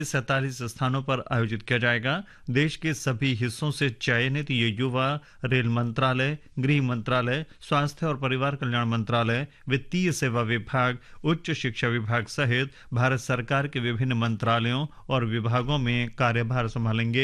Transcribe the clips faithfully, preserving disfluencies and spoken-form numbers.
सैतालीस स्थानों पर आयोजित किया जाएगा। देश के सभी हिस्सों से चयनित ये युवा रेल मंत्रालय, गृह मंत्रालय, स्वास्थ्य और परिवार कल्याण मंत्रालय, वित्तीय सेवा विभाग, उच्च शिक्षा विभाग सहित भारत सरकार के विभिन्न मंत्रालयों और विभागों में कार्यभार संभालेंगे।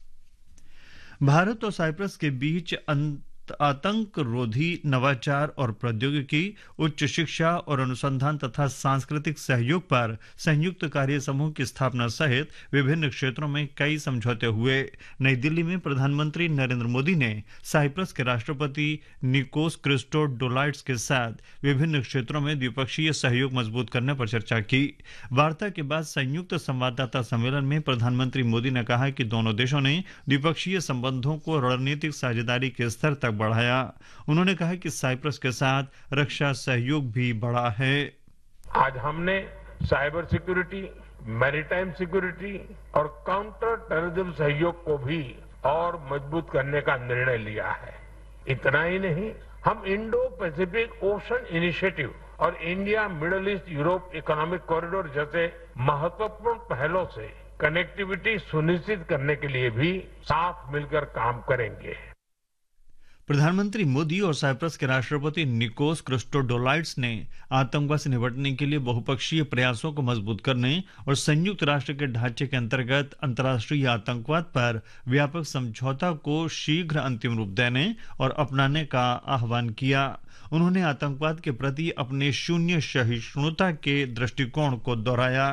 भारत और साइप्रस के बीच आतंक रोधी नवाचार और प्रौद्योगिकी, उच्च शिक्षा और अनुसंधान तथा सांस्कृतिक सहयोग पर संयुक्त कार्य समूह की स्थापना सहित विभिन्न क्षेत्रों में कई समझौते हुए। नई दिल्ली में प्रधानमंत्री नरेंद्र मोदी ने साइप्रस के राष्ट्रपति निकोस क्रिस्टोडोलाइड्स के साथ विभिन्न क्षेत्रों में द्विपक्षीय सहयोग मजबूत करने पर चर्चा की। वार्ता के बाद संयुक्त संवाददाता सम्मेलन में प्रधानमंत्री मोदी ने कहा कि दोनों देशों ने द्विपक्षीय संबंधों को रणनीतिक साझेदारी के स्तर तक बढ़ाया। उन्होंने कहा कि साइप्रस के साथ रक्षा सहयोग भी बढ़ा है। आज हमने साइबर सिक्योरिटी, मैरीटाइम सिक्योरिटी और काउंटर टेररिज्म सहयोग को भी और मजबूत करने का निर्णय लिया है। इतना ही नहीं, हम इंडो पैसिफिक ओशन इनिशिएटिव और India middle east Europe economic corridor जैसे महत्वपूर्ण पहलों से कनेक्टिविटी सुनिश्चित करने के लिए भी साथ मिलकर काम करेंगे। प्रधानमंत्री मोदी और साइप्रस के राष्ट्रपति निकोस क्रिस्टोडोलाइड्स ने आतंकवाद से निपटने के लिए बहुपक्षीय प्रयासों को मजबूत करने और संयुक्त राष्ट्र के ढांचे के अंतर्गत अंतर्राष्ट्रीय आतंकवाद पर व्यापक समझौता को शीघ्र अंतिम रूप देने और अपनाने का आह्वान किया। उन्होंने आतंकवाद के प्रति अपने शून्य सहिष्णुता के दृष्टिकोण को दोहराया।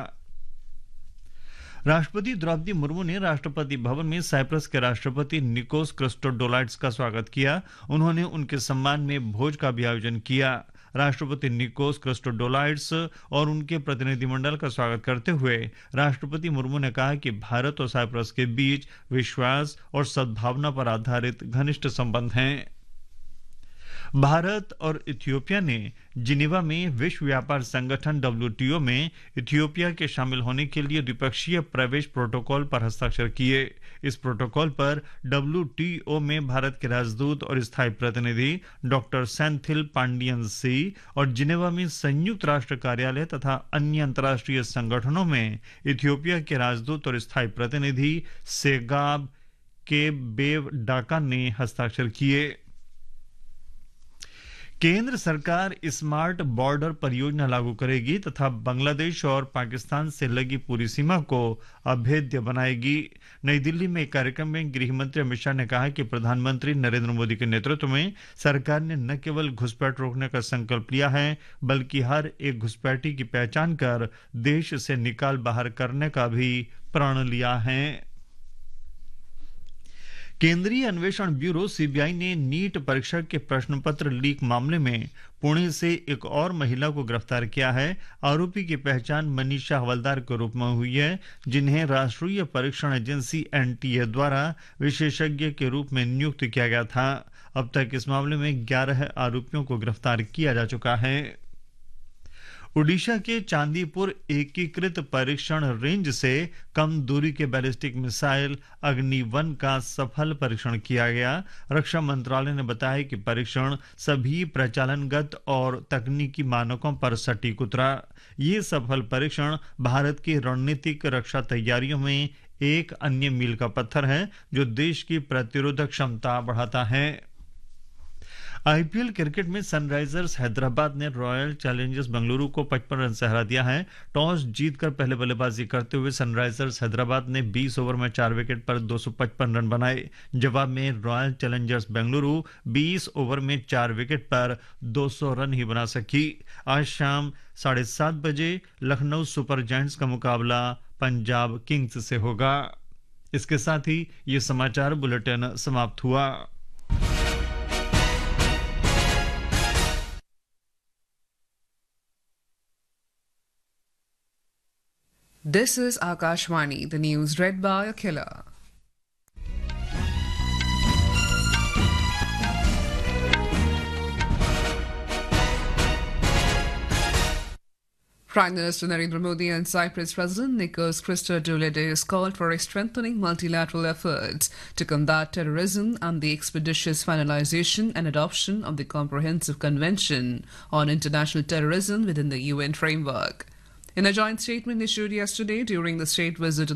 राष्ट्रपति द्रौपदी मुर्मू ने राष्ट्रपति भवन में साइप्रस के राष्ट्रपति निकोस क्रिस्टोडोलाइड्स का स्वागत किया। उन्होंने उनके सम्मान में भोज का भी आयोजन किया। राष्ट्रपति निकोस क्रिस्टोडोलाइड्स और उनके प्रतिनिधिमंडल का स्वागत करते हुए राष्ट्रपति मुर्मू ने कहा कि भारत और साइप्रस के बीच विश्वास और सद्भावना पर आधारित घनिष्ठ संबंध हैं। भारत और इथियोपिया ने जिनेवा में विश्व व्यापार संगठन डब्ल्यू टी ओ में इथियोपिया के शामिल होने के लिए द्विपक्षीय प्रवेश प्रोटोकॉल पर हस्ताक्षर किए। इस प्रोटोकॉल पर डब्ल्यू टी ओ में भारत के राजदूत और स्थायी प्रतिनिधि डॉक्टर सेंथिल पांडियन सी और जिनेवा में संयुक्त राष्ट्र कार्यालय तथा अन्य अंतर्राष्ट्रीय संगठनों में इथियोपिया के राजदूत और स्थायी प्रतिनिधि सेगाब के बेव डाका ने हस्ताक्षर किए। केंद्र सरकार स्मार्ट बॉर्डर परियोजना लागू करेगी तथा बांग्लादेश और पाकिस्तान से लगी पूरी सीमा को अभेद्य बनाएगी। नई दिल्ली में एक कार्यक्रम में गृह मंत्री अमित शाह ने कहा कि प्रधानमंत्री नरेंद्र मोदी के नेतृत्व में सरकार ने न केवल घुसपैठ रोकने का संकल्प लिया है, बल्कि हर एक घुसपैठी की पहचान कर देश से निकाल बाहर करने का भी प्रण लिया है। केंद्रीय अन्वेषण ब्यूरो सी बी आई ने नीट परीक्षा के प्रश्न पत्र लीक मामले में पुणे से एक और महिला को गिरफ्तार किया है। आरोपी की पहचान मनीषा हवलदार के रूप में हुई है, जिन्हें राष्ट्रीय परीक्षण एजेंसी एन टी ए द्वारा विशेषज्ञ के रूप में नियुक्त किया गया था। अब तक इस मामले में ग्यारह आरोपियों को गिरफ्तार किया जा चुका है। ओडिशा के चांदीपुर एकीकृत परीक्षण रेंज से कम दूरी के बैलिस्टिक मिसाइल अग्नि वन का सफल परीक्षण किया गया। रक्षा मंत्रालय ने बताया कि परीक्षण सभी प्रचालनगत और तकनीकी मानकों पर सटीक उतरा। ये सफल परीक्षण भारत की रणनीतिक रक्षा तैयारियों में एक अन्य मील का पत्थर है, जो देश की प्रतिरोधक क्षमता बढ़ाता है। आई पी एल क्रिकेट में सनराइजर्स हैदराबाद ने रॉयल चैलेंजर्स बेंगलुरु को पचपन रन से हरा दिया है। टॉस जीतकर पहले बल्लेबाजी करते हुए सनराइजर्स हैदराबाद ने बीस ओवर में चार विकेट पर दो सौ पचपन रन बनाए। जवाब में रॉयल चैलेंजर्स बेंगलुरु बीस ओवर में चार विकेट पर दो सौ रन ही बना सकी। आज शाम साढ़े सात बजे लखनऊ सुपर जायंट्स का मुकाबला पंजाब किंग्स से होगा। इसके साथ ही ये समाचार बुलेटिन समाप्त हुआ। This is Akashvani, the news read by Akhila. Prime Minister Narendra Modi and Cyprus President Nikos Christodoulides called for a strengthening multilateral efforts to combat terrorism and the expeditious finalization and adoption of the Comprehensive Convention on International Terrorism within the U N framework. In a joint statement issued yesterday during the state visit